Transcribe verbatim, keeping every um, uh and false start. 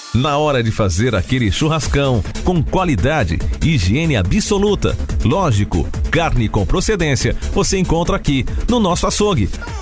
Na hora de fazer aquele churrascão, com qualidade, higiene absoluta, lógico, carne com procedência, você encontra aqui no nosso açougue.